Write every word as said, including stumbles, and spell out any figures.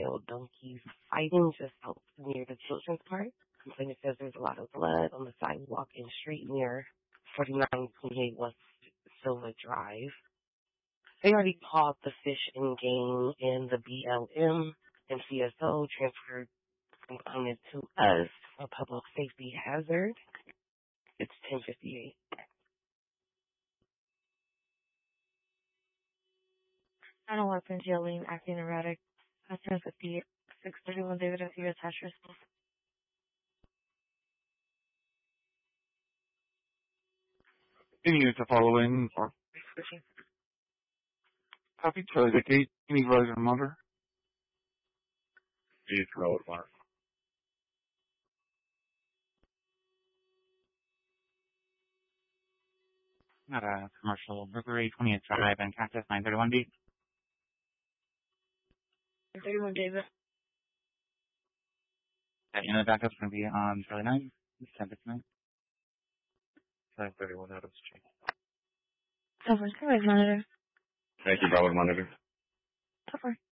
male donkeys fighting just out near the children's park. Complainant says there's a lot of blood on the sidewalk and street near forty-nine twenty-eight West Silva Drive. They already caught the Fish and Game and the B L M, and C S O transferred complainant to us for public safety hazard. It's ten fifty-eight. Final weapons yelling, acting erratic. Past ten fifty-eight, six thirty-one David F. U. Attached response. Any units are following or copy Charlie the gate, any rise or monitor? East Road Mark. Not a commercial burglary, twentieth Drive and Cactus nine thirty-one B. nine thirty-one David. That unit backup's going to be on Charlie nine. It's ten fifty-nine. nine thirty-one Adams Street. So far, monitor. Thank you, Bravo Monitor. So far.